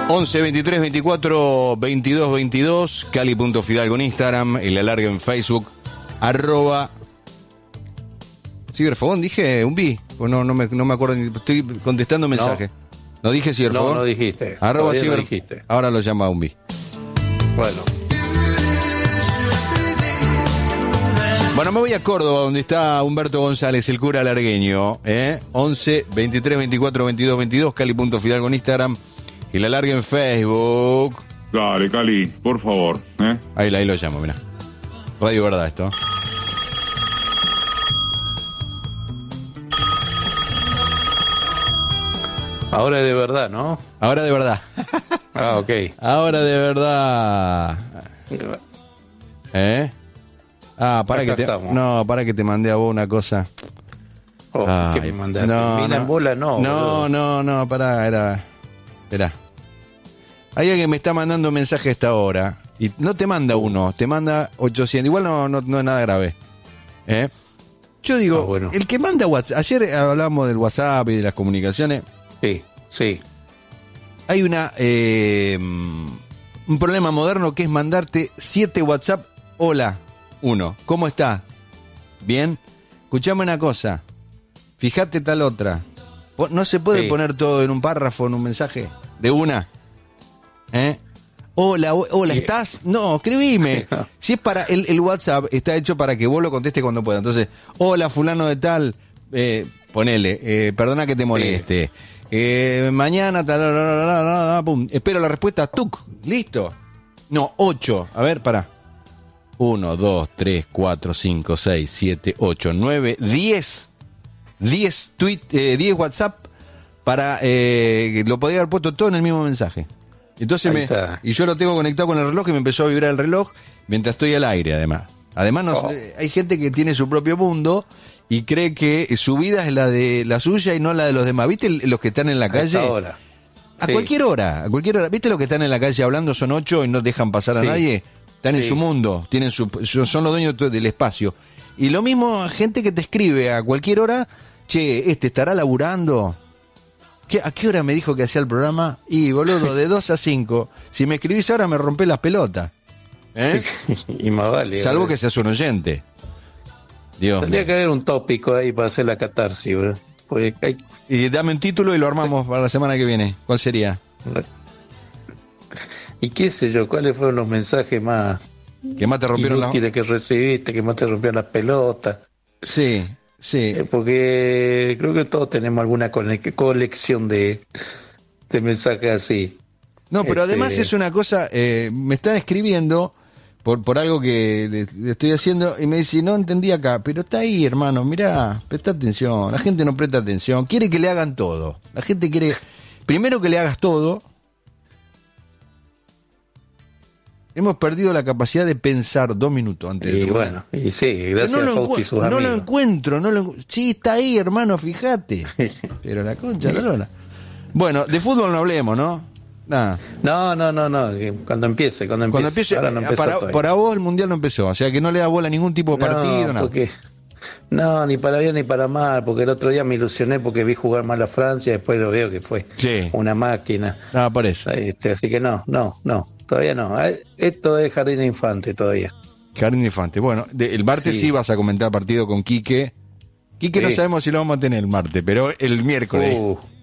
11 23 24 22 22, Cali.Fidalgo en Instagram, el alargue en Facebook, @ Ciberfogón, dije un bi, o no me acuerdo, estoy contestando mensaje. ¿No dije Ciberfogón? No dijiste. @ Ciber, no dijiste. Ahora lo llama un bi. Bueno. Bueno, me voy a Córdoba, donde está Humberto González, el cura largueño. 11 23 24 22 22, Cali.Fidalgo en Instagram, el alargue en Facebook. Dale, Cali, por favor. Ahí lo llamo, mirá. Radio Verdad esto. Ahora de verdad, ¿no? Ahora de verdad. Ah, ok. Ahora de verdad. Para que te... estamos. No, para que te mandé a vos una cosa. ¿Qué me mandaste? ¿Mina en bola? No, pará, Esperá. Hay alguien que me está mandando un mensaje a esta hora. Y no te manda uno, te manda 800. Igual no es nada grave. Yo digo, bueno. El que manda WhatsApp. Ayer hablamos del WhatsApp y de las comunicaciones. Sí. Hay un problema moderno que es mandarte 7 WhatsApp. Hola, 1. ¿Cómo está? ¿Bien? Escuchame una cosa. Fíjate tal otra. ¿No se puede poner todo en un párrafo, en un mensaje? ¿De una? Hola, ¿estás? No, escribime. Si es para... El WhatsApp está hecho para que vos lo contestes cuando puedas. Entonces, hola, fulano de tal, ponele, perdona que te moleste. Mañana, pum, espero la respuesta, tuc, listo. No, 8, a ver, pará. 1, 2, 3, 4, 5, 6, 7, 8, 9, 10 WhatsApp para lo podía haber puesto todo en el mismo mensaje. Entonces y yo lo tengo conectado con el reloj y me empezó a vibrar el reloj mientras estoy al aire, además. Hay gente que tiene su propio mundo y cree que su vida es la de la suya y no la de los demás. ¿Viste los que están en la calle? A cualquier hora. ¿Viste los que están en la calle hablando? Son 8 y no dejan pasar a nadie. Están en su mundo, son los dueños del espacio. Y lo mismo gente que te escribe a cualquier hora, che, ¿estará laburando? ¿A qué hora me dijo que hacía el programa? Y boludo, de 2 a 5. Si me escribís ahora me rompés las pelotas. Y más vale. Salvo que seas un oyente. Dios Tendría mío. que haber un tópico ahí para hacer la catarsis, bro. Y dame un título y lo armamos para la semana que viene. ¿Cuál sería? Y qué sé yo, ¿cuáles fueron los mensajes más... que más te rompieron las... que recibiste, que más te rompieron las pelotas? Sí. Porque creo que todos tenemos alguna colección de mensajes así. No, pero además es una cosa, me están escribiendo por algo que le estoy haciendo y me dice, no entendí acá, pero está ahí, hermano, mirá, presta atención. La gente no presta atención, quiere que le hagan todo. La gente quiere, primero que le hagas todo. Hemos perdido la capacidad de pensar 2 minutos antes de... Y bueno, y sí, gracias a Fauci y sus amigos. No lo encuentro. Sí, está ahí, hermano, fíjate. Pero la concha, la lona. Bueno, de fútbol no hablemos, ¿no? Nada. No. Cuando empiece. Ahora no empezó para vos el Mundial no empezó, o sea que no le da bola a ningún tipo de partido, nada. No, ni para bien ni para mal, porque el otro día me ilusioné porque vi jugar mal a Francia, después lo veo que fue una máquina. No, por eso. Así que no, todavía no. Esto es jardín de infante todavía. Jardín de infante. Bueno, el martes sí vas a comentar partido con Quique. Quique no sabemos si lo vamos a tener el martes, pero el miércoles.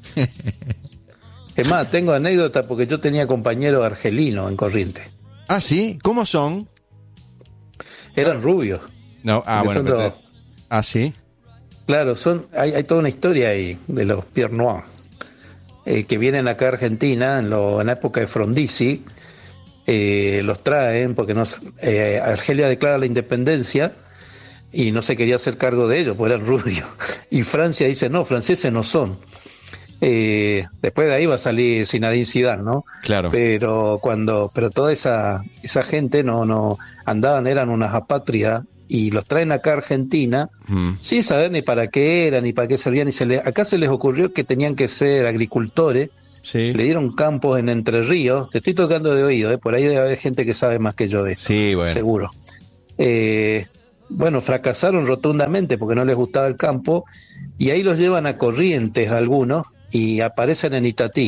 Es más, tengo anécdota porque yo tenía compañeros argelinos en Corrientes. ¿Ah, sí? ¿Cómo son? Eran rubios. No, bueno. ¿Sí? Claro, hay toda una historia ahí de los Pierre Noir, que vienen acá a Argentina en la época de Frondizi, los traen porque Argelia declara la independencia y no se quería hacer cargo de ellos, porque eran rubios. Y Francia dice, no, franceses no son. Después de ahí va a salir Zinedine Zidane, ¿no? Claro. Pero toda esa gente no andaban, eran unas apátridas y los traen acá a Argentina sin saber ni para qué eran ni para qué servían. Acá se les ocurrió que tenían que ser agricultores. Sí. Le dieron campos en Entre Ríos. Te estoy tocando de oído, por ahí debe haber gente que sabe más que yo de esto. Sí, bueno. Seguro. Bueno, fracasaron rotundamente porque no les gustaba el campo y ahí los llevan a Corrientes algunos y aparecen en Itatí.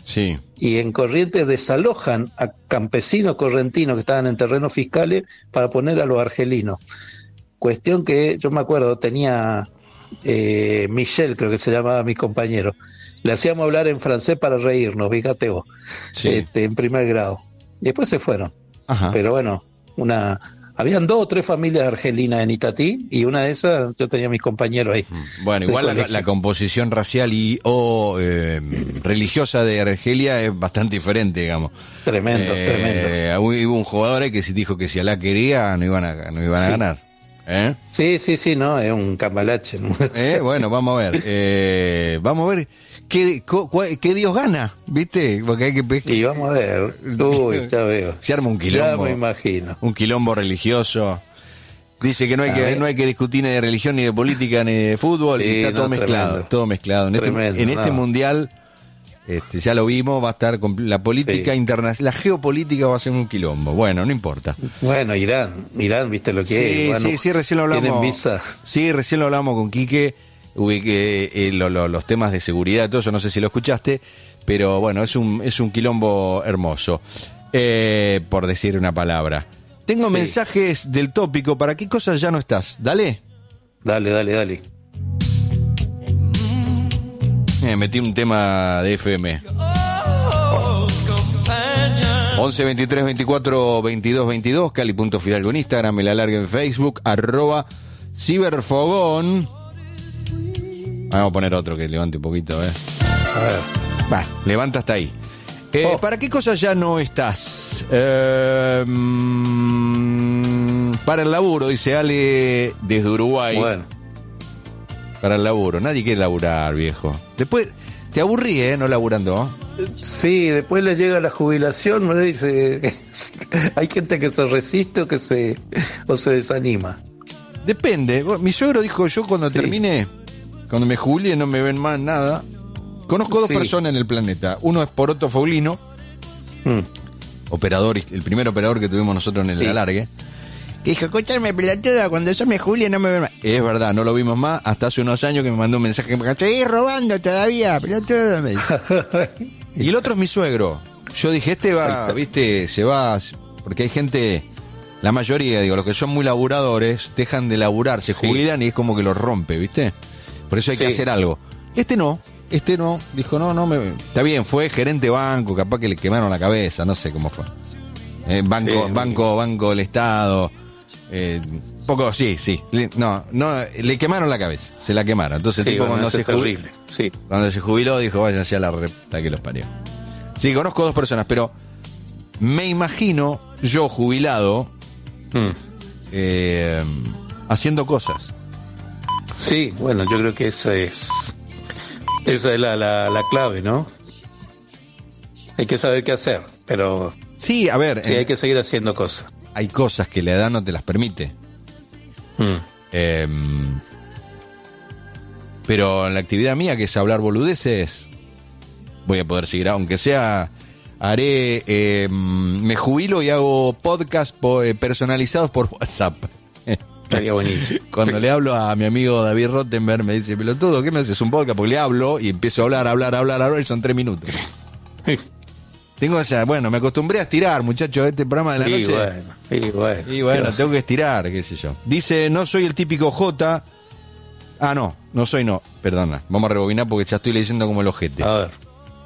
Sí. Y en Corrientes desalojan a campesinos correntinos que estaban en terrenos fiscales para poner a los argelinos. Cuestión que yo me acuerdo, tenía Michel, creo que se llamaba mi compañero. Le hacíamos hablar en francés para reírnos, fíjate vos, Sí. en primer grado. Y después se fueron. Ajá. Pero bueno, habían 2 o 3 familias argelinas en Itatí, y una de esas yo tenía mis compañeros ahí. Bueno, igual la composición racial o religiosa de Argelia es bastante diferente, digamos. Tremendo. Hubo un jugador ahí que dijo que si Alá quería no iban a ganar. Sí, no, es un cambalache, ¿no? Bueno, vamos a ver qué Dios gana, ¿viste? Porque hay que y vamos a ver. Uy, ya veo. Se arma un quilombo. Ya me imagino. Un quilombo religioso. Dice que no hay que discutir ni de religión, ni de política, ni de fútbol, y está todo mezclado. Tremendo. Todo mezclado. En este mundial, ya lo vimos, va a estar con la política internacional, la geopolítica va a ser un quilombo. Bueno, no importa. Bueno, Irán, viste lo que es. Bueno, Sí, recién lo hablamos. Tienen visa. Sí, recién lo hablamos con Quique, los temas de seguridad, todo eso, no sé si lo escuchaste, pero bueno, es un quilombo hermoso, por decir una palabra. Tengo mensajes del tópico. ¿Para qué cosas ya no estás? Dale. Dale. Metí un tema de FM. 11 23 24 22 22, Cali.Fidalgo en Instagram, me la larga en Facebook, @ciberfogón. Vamos a poner otro que levante un poquito, A ver. Va, levanta hasta ahí. ¿Para qué cosas ya no estás? Para el laburo, dice Ale desde Uruguay. Bueno. Para el laburo, nadie quiere laburar, viejo. Después, te aburrí, no laburando. Sí, después le llega la jubilación, me dice, hay gente que se resiste o se desanima. Depende. Mi suegro dijo, yo cuando termine, cuando me jubile no me ven más nada. Conozco 2 personas en el planeta. Uno es Poroto Foglino, operador, el primer operador que tuvimos nosotros en el alargue, que dijo, escúchame, pelotuda, cuando yo me jubile no me ven más. Es verdad, no lo vimos más hasta hace unos años que me mandó un mensaje que me dijo, estoy robando todavía, pelotuda, me dice. Y el otro es mi suegro. Yo dije, viste, se va, porque hay gente, la mayoría, digo, los que son muy laburadores, dejan de laburar, se jubilan y es como que los rompe, ¿viste? Por eso hay que hacer algo. Este no, dijo, no, está bien, fue gerente banco, capaz que le quemaron la cabeza, no sé cómo fue. Banco del Estado, poco, sí, no, le quemaron la cabeza, se la quemaron. Entonces el tipo cuando se jubiló dijo, váyanse a la repta que los parió. Sí, conozco 2 personas, pero me imagino yo jubilado haciendo cosas. Sí, bueno, yo creo que esa es la clave, ¿no? Hay que saber qué hacer, pero sí, a ver, hay que seguir haciendo cosas. Hay cosas que la edad no te las permite. Pero en la actividad mía, que es hablar boludeces, voy a poder seguir, aunque sea, me jubilo y hago podcast personalizados por WhatsApp. Estaría buenísimo. Cuando le hablo a mi amigo David Rottenberg, me dice, pelotudo, ¿qué me haces un podcast? Porque le hablo y empiezo a hablar y son 3 minutos. Tengo me acostumbré a estirar, muchachos, este programa de la noche. Y bueno, tengo que estirar, qué sé yo. Dice, no soy el típico J. No soy, perdona. Vamos a rebobinar porque ya estoy leyendo como el ojete. A ver.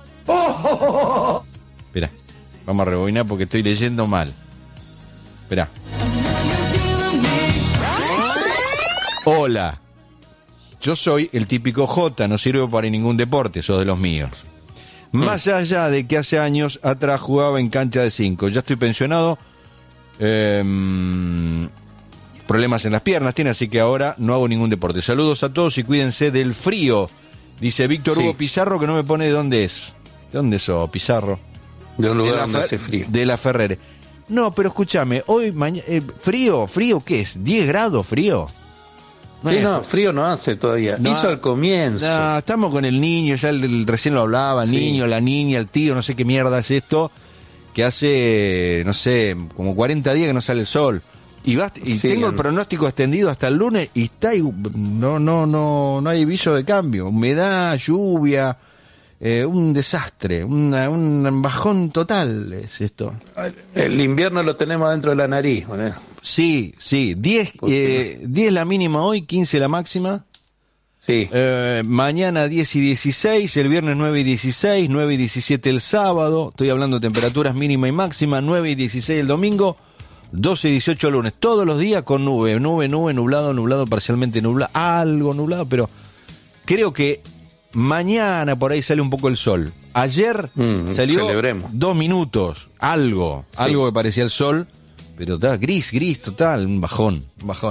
Espera, vamos a rebobinar porque estoy leyendo mal. Espera. Hola, yo soy el típico J, no sirvo para ningún deporte, sos de los míos. Más allá de que hace años atrás jugaba en cancha de 5, ya estoy pensionado, problemas en las piernas tiene, así que ahora no hago ningún deporte. Saludos a todos y cuídense del frío, dice Víctor Hugo Pizarro, que no me pone de dónde es. ¿De dónde sos, Pizarro? De un lugar donde hace frío. De la Ferrere. No, pero escúchame, hoy, frío, ¿qué es? ¿10 grados frío? Frío no hace todavía. Hizo al comienzo. No, estamos con el niño, ya recién lo hablaba, el niño, la niña, el tío, no sé qué mierda es esto, que hace, no sé, como 40 días que no sale el sol. Y tengo el pronóstico extendido hasta el lunes y no hay viso de cambio. Humedad, lluvia, un desastre, un bajón total es esto. El invierno lo tenemos dentro de la nariz, ¿no? Sí, 10 la mínima hoy, 15 la máxima. Sí. Mañana 10 y 16, el viernes 9 y 16, 9 y 17 el sábado, estoy hablando de temperaturas mínima y máxima, 9 y 16 el domingo, 12 y 18 el lunes, todos los días con nube, nublado, parcialmente nublado, algo nublado, pero creo que mañana por ahí sale un poco el sol. Ayer salió celebremos. 2 minutos, algo que parecía el sol, pero está gris total, un bajón.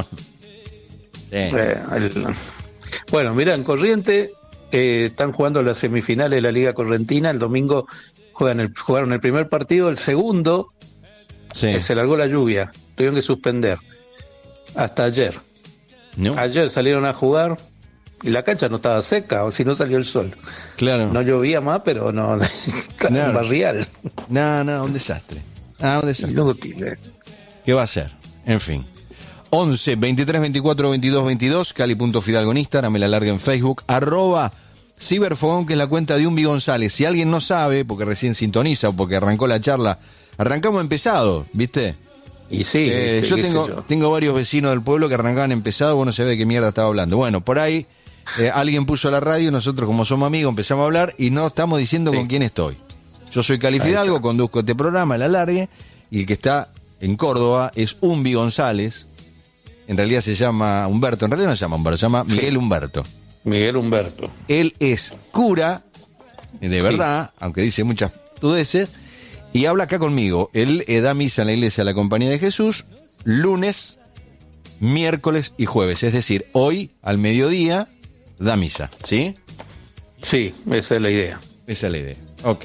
Bueno, mirá, en Corrientes están jugando las semifinales de la Liga Correntina. El domingo jugaron el primer partido, el segundo se largó la lluvia, tuvieron que suspender hasta ayer. ¿No? Ayer salieron a jugar y la cancha no estaba seca, o si no salió el sol. Claro. No llovía más, pero no, Claro. barrial. No, un desastre. Inútil. ¿Qué va a ser? En fin. 11 23 24 22 22, Cali.Fidalgo en Instagram, me la larga en Facebook, @Ciberfogón, que es la cuenta de Umbi González. Si alguien no sabe, porque recién sintoniza o porque arrancó la charla, arrancamos empezado, ¿viste? Y sí, yo tengo varios vecinos del pueblo que arrancaban empezado, vos no sabés de qué mierda estaba hablando. Bueno, por ahí alguien puso la radio, nosotros como somos amigos empezamos a hablar y no estamos diciendo con quién estoy. Yo soy Cali Fidalgo, conduzco este programa, la largue, y el que está en Córdoba es Umbi González. En realidad se llama Humberto, en realidad no se llama Humberto, se llama Miguel Humberto. Miguel Humberto. Él es cura, de verdad, aunque dice muchas tudeces, y habla acá conmigo. Él da misa en la iglesia de la Compañía de Jesús, lunes, miércoles y jueves. Es decir, hoy, al mediodía, da misa, ¿sí? Sí, esa es la idea. Esa es la idea, ok.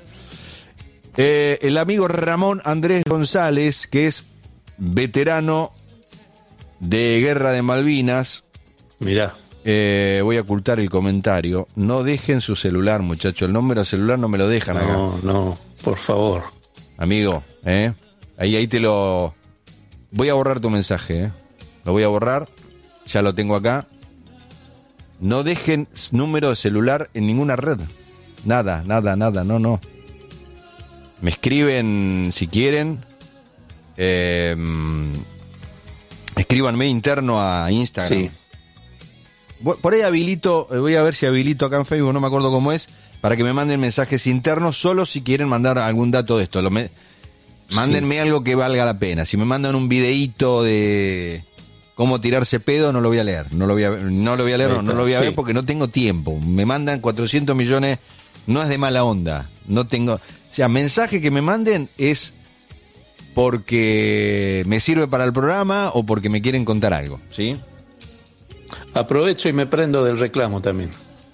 El amigo Ramón Andrés González, que es veterano de Guerra de Malvinas. Mirá. Voy a ocultar el comentario. No dejen su celular, muchachos. El número de celular no me lo dejan acá. No, por favor. Amigo, ahí te lo... Voy a borrar tu mensaje, Lo voy a borrar. Ya lo tengo acá. No dejen número de celular en ninguna red. Nada, no. Me escriben si quieren. Escríbanme interno a Instagram. Sí. Por ahí habilito, voy a ver si habilito acá en Facebook, no me acuerdo cómo es, para que me manden mensajes internos, solo si quieren mandar algún dato de esto. Mándenme algo que valga la pena. Si me mandan un videíto de cómo tirarse pedo, no lo voy a leer. No lo voy a ver porque no tengo tiempo. Me mandan 400 millones, no es de mala onda. No tengo... O sea, mensaje que me manden es porque me sirve para el programa o porque me quieren contar algo, ¿sí? Aprovecho y me prendo del reclamo también.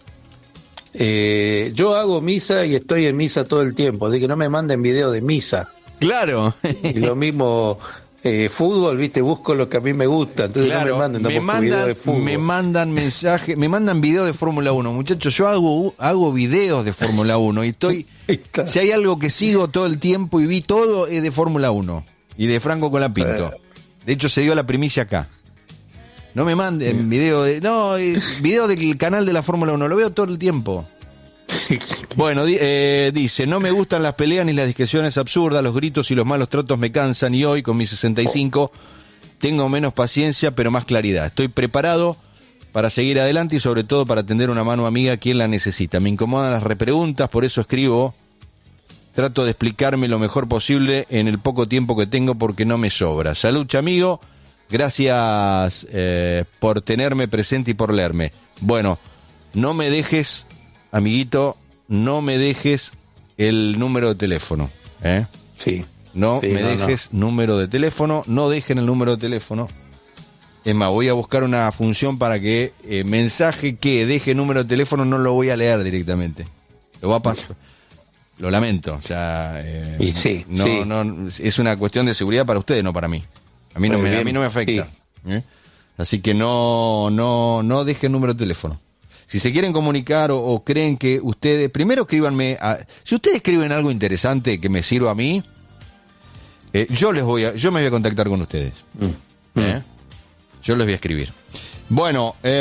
Yo hago misa y estoy en misa todo el tiempo, así que no me manden video de misa. Claro. Y lo mismo fútbol, viste, busco lo que a mí me gusta, entonces claro, no me manden video de fútbol. Me mandan mensajes, me mandan videos de Fórmula 1, muchachos. Yo hago videos de Fórmula 1 y estoy... Si hay algo que sigo todo el tiempo y vi todo, es de Fórmula 1 y de Franco Colapinto. De hecho, se dio la primicia acá. No me manden video del canal de la Fórmula 1, lo veo todo el tiempo. Bueno, dice, no me gustan las peleas ni las discusiones absurdas, los gritos y los malos tratos me cansan y hoy, con mis 65, tengo menos paciencia pero más claridad. Estoy preparado para seguir adelante y sobre todo para tender una mano amiga a quien la necesita. Me incomodan las repreguntas, por eso escribo. Trato de explicarme lo mejor posible en el poco tiempo que tengo porque no me sobra. Salud, amigo. Gracias por tenerme presente y por leerme. Bueno, no me dejes, amiguito, no me dejes el número de teléfono. Sí. No me dejes número de teléfono, no dejen el número de teléfono. Es más, voy a buscar una función para que mensaje que deje número de teléfono no lo voy a leer directamente. Lo va a pasar. Lo lamento, o sea, no, es una cuestión de seguridad para ustedes, no para mí. A mí no me afecta. Sí. Así que no dejen número de teléfono. Si se quieren comunicar o creen que ustedes, primero escríbanme, si ustedes escriben algo interesante que me sirva a mí, yo me voy a contactar con ustedes. Yo les voy a escribir. Bueno,